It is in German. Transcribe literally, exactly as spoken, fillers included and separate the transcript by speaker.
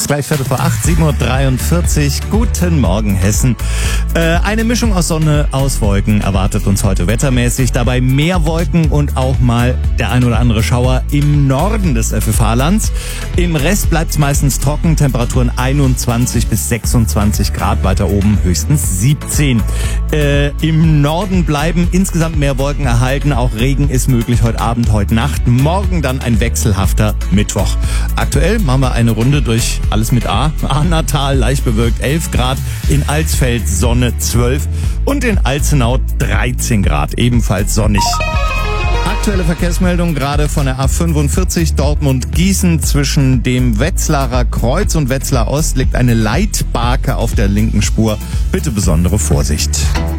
Speaker 1: ist gleich Viertel vor acht, sieben Uhr dreiundvierzig. Guten Morgen, Hessen. Äh, eine Mischung aus Sonne, aus Wolken erwartet uns heute wettermäßig. Dabei mehr Wolken und auch mal der ein oder andere Schauer im Norden des F F H-Lands. Im Rest bleibt es meistens trocken. Temperaturen einundzwanzig bis sechsundzwanzig Grad. Weiter oben höchstens siebzehn. Äh, Im Norden bleiben insgesamt mehr Wolken erhalten. Auch Regen ist möglich heute Abend, heute Nacht. Morgen dann ein wechselhafter Mittwoch. Aktuell machen wir eine Runde durch alles mit A. Ahnatal leicht bewölkt elf Grad, in Alsfeld Sonne zwölf und in Alzenau dreizehn Grad, ebenfalls sonnig. Aktuelle Verkehrsmeldung gerade von der A fünfundvierzig Dortmund-Gießen. Zwischen dem Wetzlarer Kreuz und Wetzlar Ost liegt eine Leitbarke auf der linken Spur. Bitte besondere Vorsicht.